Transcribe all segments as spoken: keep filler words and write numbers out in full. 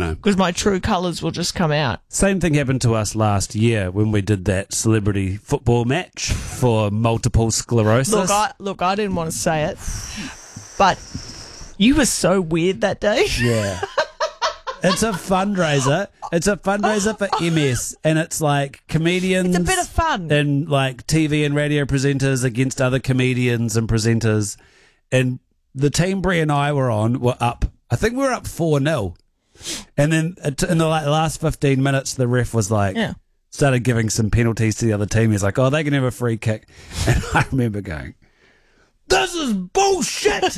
No. Because my true colours will just come out. Same thing happened to us last year when we did that celebrity football match for multiple sclerosis. Look, I look, I didn't want to say it, but you were so weird that day. Yeah. It's a fundraiser. It's a fundraiser for M S, and it's like comedians. It's a bit of fun. And like T V and radio presenters against other comedians and presenters. And the team Brie and I were on were up. I think we were up four nil. And then in the like, last fifteen minutes, the ref was like, Yeah. started giving some penalties to the other team. He's like, oh, they can have a free kick. And I remember going, this is bullshit.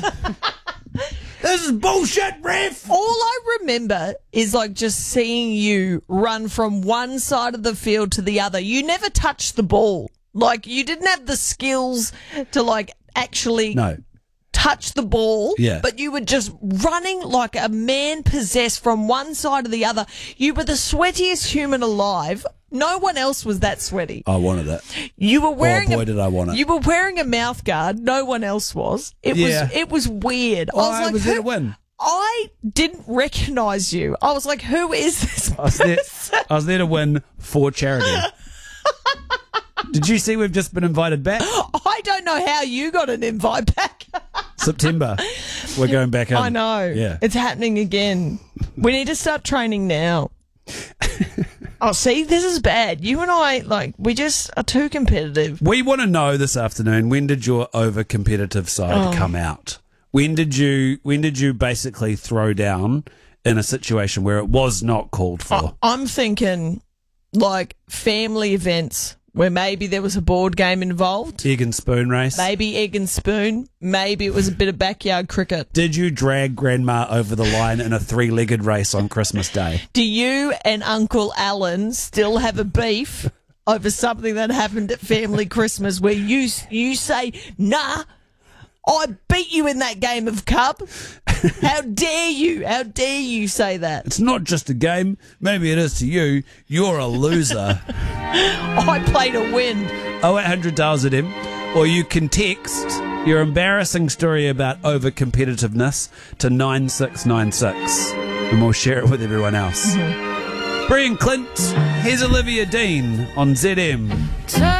This is bullshit, ref. All I remember is like just seeing you run from one side of the field to the other. You never touched the ball. Like you didn't have the skills to like actually No. touch the ball. Yeah. But you were just running like a man possessed from one side to the other. You were the sweatiest human alive. No one else was that sweaty. I wanted it. You were wearing Oh, boy, a, did I want it. You were wearing a mouth guard. No one else was. It Yeah. was it was weird. Oh, I was I like, was there who- to win. I didn't recognise you. I was like, who is this I was, there, person? I was there to win for charity. Did you see we've just been invited back? I don't know how you got an invite back. September. We're going back in. I know. Yeah. It's happening again. We need to start training now. Oh, see, this is bad. You and I, like, we just are too competitive. We want to know this afternoon, when did your over competitive side Oh. come out? When did you when did you basically throw down in a situation where it was not called for? I'm thinking, like, family events where maybe there was a board game involved. Egg and spoon race? Maybe egg and spoon. Maybe it was a bit of backyard cricket. Did you drag grandma over the line in a three-legged race on Christmas Day? Do you and Uncle Alan still have a beef over something that happened at family Christmas where you you say, nah, I beat you in that game of cup? How dare you? How dare you say that? It's not just a game. Maybe it is to you. You're a loser. I play to win. oh eight hundred dials at him, or you can text your embarrassing story about over competitiveness to nine six nine six, and we'll share it with everyone else. Mm-hmm. Brie and Clint, here's Olivia Dean on Z M.